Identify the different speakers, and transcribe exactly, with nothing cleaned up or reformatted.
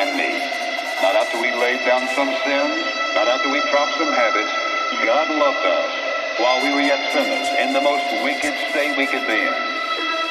Speaker 1: and me. Not after we laid down some sins, not after we dropped some habits. God loved us while we were yet sinners, in the most wicked state we could be in.